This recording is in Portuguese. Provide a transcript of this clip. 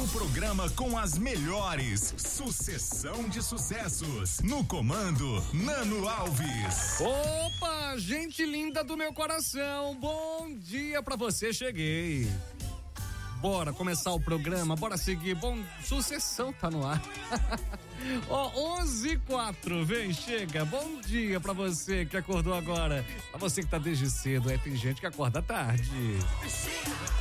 O programa com as melhores. Sucessão de sucessos. No comando, Nano Alves. Opa, gente linda do meu coração. Bom dia pra você, cheguei. Bora começar o programa, bora seguir. Bom, Sucessão tá no ar. Ó, 11:04, vem, chega. Bom dia pra você que acordou agora. Pra você que tá desde cedo, tem gente que acorda tarde.